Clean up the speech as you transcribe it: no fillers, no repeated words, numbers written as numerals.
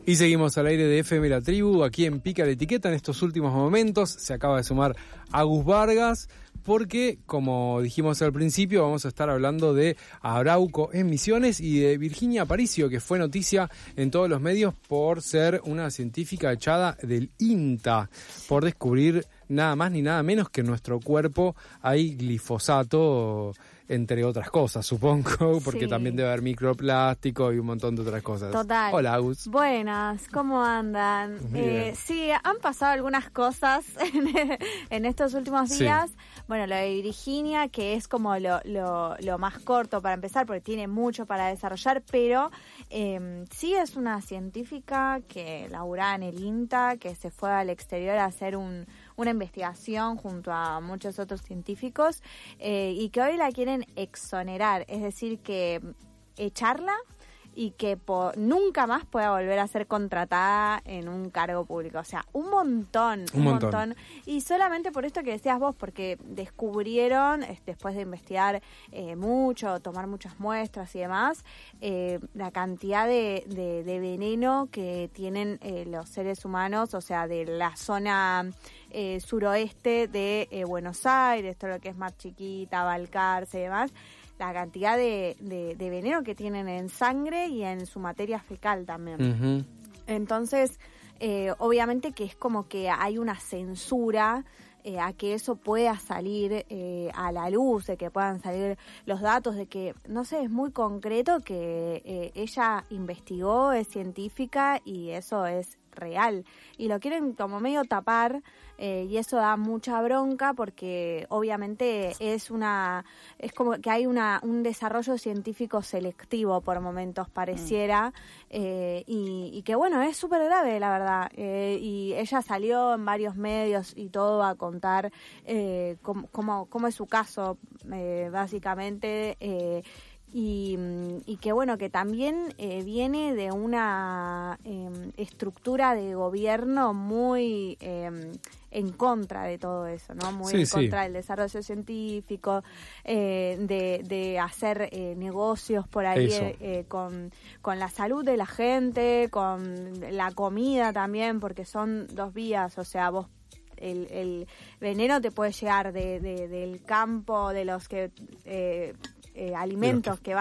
Y seguimos al aire de FM La Tribu, aquí en Pica la Etiqueta. En estos últimos momentos se acaba de sumar Agus Vargas, porque, como dijimos al principio, vamos a estar hablando de Arauco en Misiones y de Virginia Aparicio, que fue noticia en todos los medios por ser una científica echada del INTA, por descubrir nada más ni nada menos que en nuestro cuerpo hay glifosato, entre otras cosas, supongo, porque Sí. también debe haber microplástico y un montón de otras cosas. Total. Hola, Agus. Buenas, ¿cómo andan? Bien. Sí, han pasado algunas cosas en estos últimos Sí. días. Bueno, lo de Virginia, que es como lo más corto para empezar, porque tiene mucho para desarrollar, pero sí es una científica que laburaba en el INTA, que se fue al exterior a hacer una investigación junto a muchos otros científicos y que hoy la quieren exonerar, es decir, que echarla y que nunca más pueda volver a ser contratada en un cargo público. O sea, un montón. Y solamente por esto que decías vos, porque descubrieron, después de investigar mucho, tomar muchas muestras y demás, la cantidad de veneno que tienen los seres humanos, o sea, de la zona suroeste de Buenos Aires, todo lo que es Mar Chiquita, Balcarce y demás, la cantidad de veneno que tienen en sangre y en su materia fecal también. Uh-huh. Entonces, obviamente que es como que hay una censura a que eso pueda salir a la luz, de que puedan salir los datos, de que, no sé, es muy concreto que ella investigó, es científica y eso es real. Y lo quieren como medio tapar y eso da mucha bronca porque obviamente es como que hay un desarrollo científico selectivo por momentos pareciera y que bueno, es súper grave la verdad y ella salió en varios medios y todo a contar cómo es su caso básicamente y que bueno, que también viene de una estructura de gobierno muy en contra de todo eso, ¿no? Muy en contra del desarrollo científico, de hacer negocios por ahí con la salud de la gente, con la comida también, porque son dos vías, o sea, vos el veneno te puede llegar del campo, de los que alimentos que